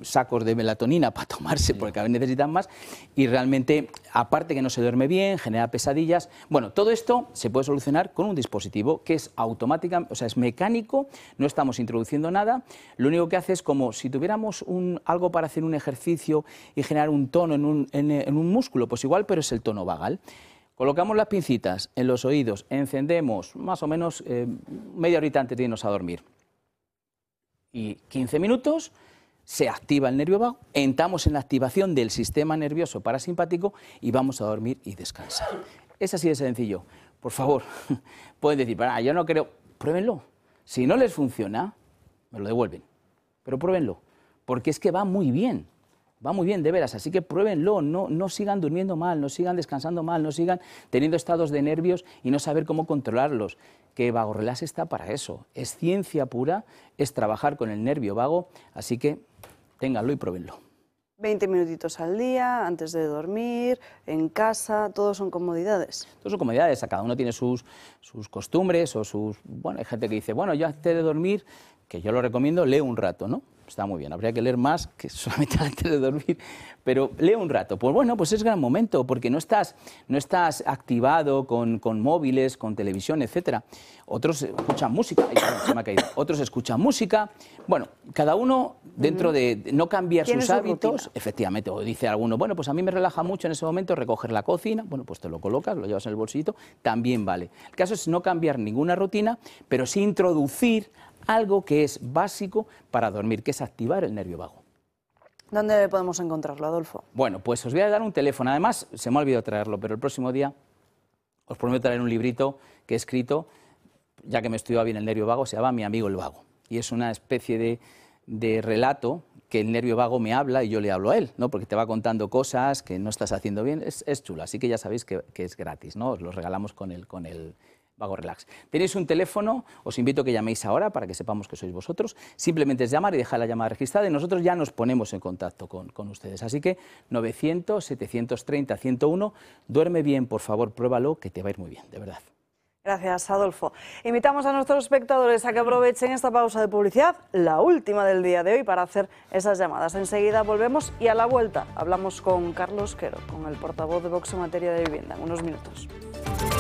sacos de melatonina para tomarse, porque cada vez necesitan más, y realmente, aparte que no se duerme bien, genera pesadillas. Bueno, todo esto se puede solucionar con un dispositivo que es automático, o sea, es mecánico, no estamos introduciendo nada, lo único que hace es como si tuviéramos algo para hacer un ejercicio y generar un tono en un músculo, pues igual, pero es el tono vagal. Colocamos las pincitas en los oídos, encendemos más o menos media horita antes de irnos a dormir. Y 15 minutos se activa el nervio vago, entramos en la activación del sistema nervioso parasimpático y vamos a dormir y descansar. Es así de sencillo. Por favor, pueden decir, yo no creo, pruébenlo. Si no les funciona, me lo devuelven. Pero pruébenlo, porque es que va muy bien. Va muy bien, de veras, así que pruébenlo, no sigan durmiendo mal, no sigan descansando mal, no sigan teniendo estados de nervios y no saber cómo controlarlos, que Vago Relax está para eso, es ciencia pura, es trabajar con el nervio vago, así que ténganlo y pruébenlo. 20 minutitos al día, antes de dormir, en casa, todos son comodidades. Todos son comodidades, a cada uno tiene sus costumbres o sus... Bueno, hay gente que dice, bueno, yo antes de dormir, que yo lo recomiendo, leo un rato, ¿no? Está muy bien, habría que leer más que solamente antes de dormir, pero leo un rato. Pues bueno, pues es gran momento, porque no estás activado con móviles, con televisión, etcétera. Otros escuchan música, ay, perdón, se me ha caído. Otros escuchan música. Bueno, cada uno dentro de no cambiar sus hábitos, efectivamente, o dice alguno, bueno, pues a mí me relaja mucho en ese momento recoger la cocina, bueno, pues te lo colocas, lo llevas en el bolsillito, también vale. El caso es no cambiar ninguna rutina, pero sí introducir algo que es básico para dormir, que es activar el nervio vago. ¿Dónde podemos encontrarlo, Adolfo? Bueno, pues os voy a dar un teléfono. Además, se me ha olvidado traerlo, pero el próximo día os prometo traer un librito que he escrito, ya que me estudiaba bien el nervio vago, se llama Mi amigo el vago. Y es una especie de relato que el nervio vago me habla y yo le hablo a él, ¿no? Porque te va contando cosas que no estás haciendo bien. Es chulo, así que ya sabéis que es gratis, ¿no? Os lo regalamos con el Vago Relax. Tenéis un teléfono, os invito a que llaméis ahora para que sepamos que sois vosotros. Simplemente es llamar y dejar la llamada registrada y nosotros ya nos ponemos en contacto con ustedes. Así que 900-730-101, duerme bien, por favor, pruébalo, que te va a ir muy bien, de verdad. Gracias, Adolfo. Invitamos a nuestros espectadores a que aprovechen esta pausa de publicidad, la última del día de hoy, para hacer esas llamadas. Enseguida volvemos y a la vuelta hablamos con Carlos Quero, con el portavoz de Vox en materia de vivienda, en unos minutos.